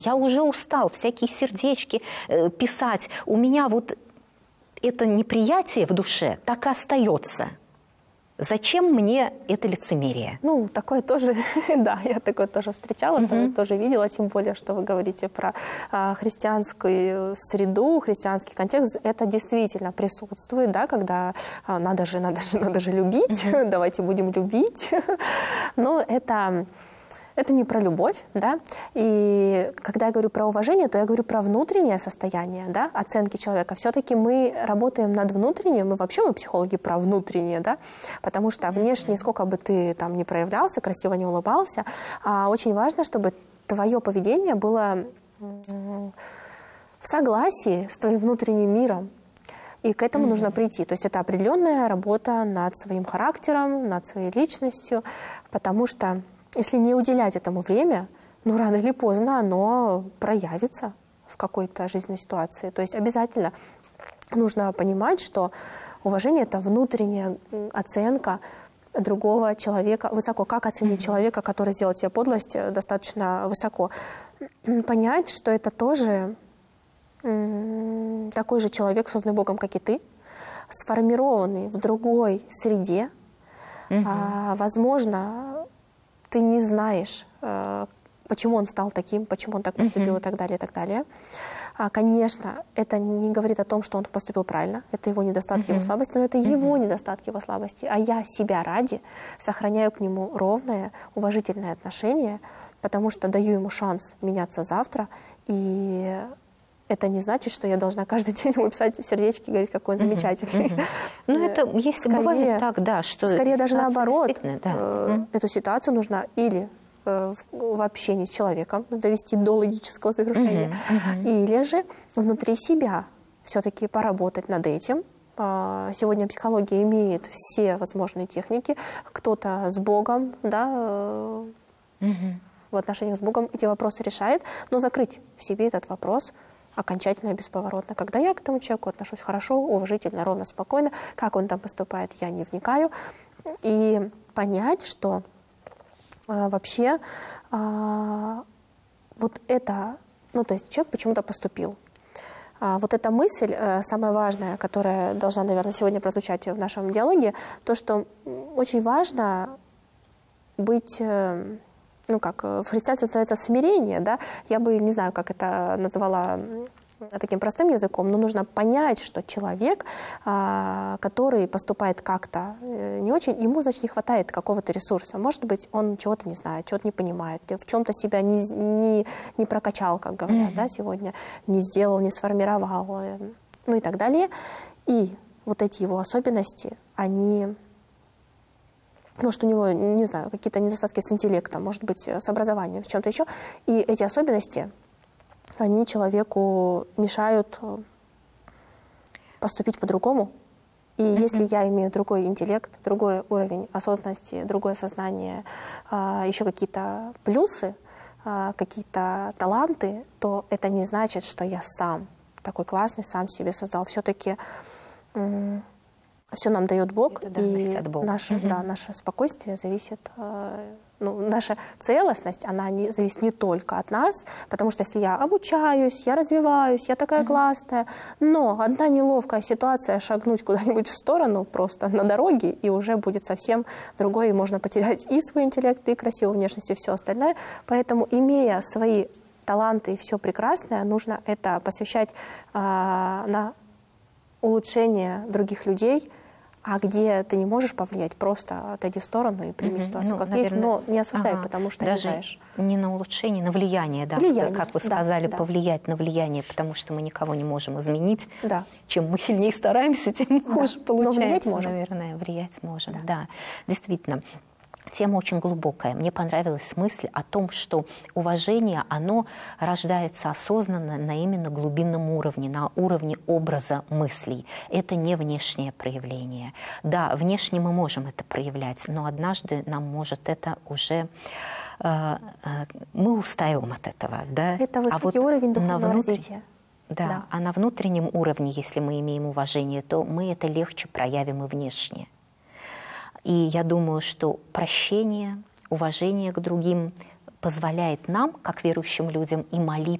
Я уже устал всякие сердечки писать. У меня вот это неприятие в душе так и остается. Зачем мне это лицемерие? Ну, такое тоже, да, я такое тоже встречала, тоже видела, тем более, что вы говорите про христианскую среду, христианский контекст. Это действительно присутствует, да, когда надо же любить, давайте будем любить. Но это не про любовь, да, и когда я говорю про уважение, то я говорю про внутреннее состояние, да, оценки человека. Все-таки мы работаем над внутренним, мы психологи про внутреннее, да, потому что внешне, сколько бы ты там ни проявлялся, красиво не улыбался, очень важно, чтобы твое поведение было в согласии с твоим внутренним миром. И к этому нужно прийти. То есть это определенная работа над своим характером, над своей личностью, потому что если не уделять этому время, ну, рано или поздно оно проявится в какой-то жизненной ситуации. То есть обязательно нужно понимать, что уважение – это внутренняя оценка другого человека высоко. Как оценить человека, который сделал тебе подлость, достаточно высоко? Понять, что это тоже такой же человек, созданный Богом, как и ты, сформированный в другой среде. Возможно, ты не знаешь, почему он стал таким, почему он так поступил и так далее, и так далее. Конечно, это не говорит о том, что он поступил правильно. Это его недостатки, его слабости, но это его недостатки, его слабости. А я себя ради сохраняю к нему ровное, уважительное отношение, потому что даю ему шанс меняться завтра. И это не значит, что я должна каждый день ему писать сердечки и говорить, какой он замечательный. Ну, это есть бывает так, да. Что скорее даже наоборот. Эту ситуацию нужно или в общении с человеком довести до логического завершения, или же внутри себя все-таки поработать над этим. Сегодня психология имеет все возможные техники. Кто-то с Богом, да, в отношениях с Богом эти вопросы решает, но закрыть в себе этот вопрос окончательно и бесповоротно. Когда я к этому человеку отношусь хорошо, уважительно, ровно, спокойно, как он там поступает, я не вникаю. И понять, что вообще вот это, ну то есть человек почему-то поступил. Вот эта мысль, самая важная, которая должна, наверное, сегодня прозвучать в нашем диалоге, то, что очень важно быть... Ну, как в христианстве называется смирение, да, я бы не знаю, как это назвала таким простым языком, но нужно понять, что человек, который поступает как-то не очень, ему, значит, не хватает какого-то ресурса. Может быть, он чего-то не знает, чего-то не понимает, в чем-то себя не прокачал, как говорят, да, сегодня, не сделал, не сформировал, ну и так далее. И вот эти его особенности, они... Может, у него, не знаю, какие-то недостатки с интеллектом, может быть, с образованием, с чем-то еще. И эти особенности, они человеку мешают поступить по-другому. И если я имею другой интеллект, другой уровень осознанности, другое сознание, еще какие-то плюсы, какие-то таланты, то это не значит, что я сам такой классный, сам себе создал. Все-таки... Все нам дает Бог, и наше спокойствие зависит, наша целостность, она зависит не только от нас, потому что если я обучаюсь, я развиваюсь, я такая классная, но одна неловкая ситуация, шагнуть куда-нибудь в сторону просто на дороге, и уже будет совсем другое, и можно потерять и свой интеллект, и красивую внешность, и все остальное. Поэтому, имея свои таланты и все прекрасное, нужно это посвящать на улучшение других людей. А где ты не можешь повлиять, просто отойди в сторону и прими ситуацию как есть, но не осуждай, потому что даже не знаешь. Не на улучшение, на влияние, да. Как вы сказали, повлиять на влияние, потому что мы никого не можем изменить. Да. Чем мы сильнее стараемся, тем хуже получается. Но влиять можем. Наверное, влиять можем, да. Действительно. Тема очень глубокая. Мне понравилась мысль о том, что уважение, оно рождается осознанно на именно глубинном уровне, на уровне образа мыслей. Это не внешнее проявление. Да, внешне мы можем это проявлять, но однажды нам может это уже... мы устаем от этого. Да? Это высокий уровень духовного развития. Да, а на внутреннем уровне, если мы имеем уважение, то мы это легче проявим и внешне. И я думаю, что прощение, уважение к другим позволяет нам, как верующим людям, и молиться